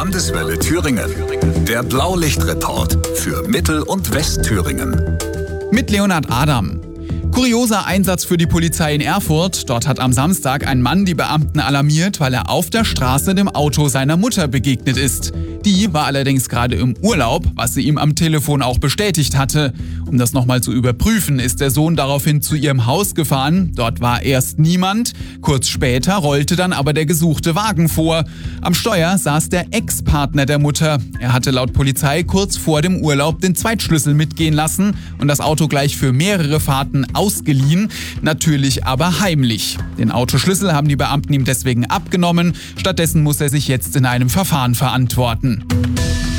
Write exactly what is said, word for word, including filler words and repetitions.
Landeswelle Thüringen. Der Blaulichtreport für Mittel- und Westthüringen. Mit Leonhard Adam. Kurioser Einsatz für die Polizei in Erfurt. Dort hat am Samstag ein Mann die Beamten alarmiert, weil er auf der Straße dem Auto seiner Mutter begegnet ist. Die war allerdings gerade im Urlaub, was sie ihm am Telefon auch bestätigt hatte. Um das nochmal zu überprüfen, ist der Sohn daraufhin zu ihrem Haus gefahren. Dort war erst niemand. Kurz später rollte dann aber der gesuchte Wagen vor. Am Steuer saß der Ex-Partner der Mutter. Er hatte laut Polizei kurz vor dem Urlaub den Zweitschlüssel mitgehen lassen und das Auto gleich für mehrere Fahrten ausgeliehen, natürlich aber heimlich. Den Autoschlüssel haben die Beamten ihm deswegen abgenommen. Stattdessen muss er sich jetzt in einem Verfahren verantworten.